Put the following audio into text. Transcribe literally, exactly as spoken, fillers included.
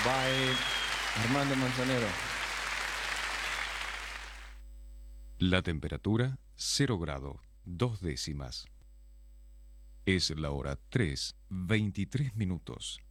by Armando Manzanero. La temperatura, cero grado, dos décimas. Es la hora tres, veintitrés minutos.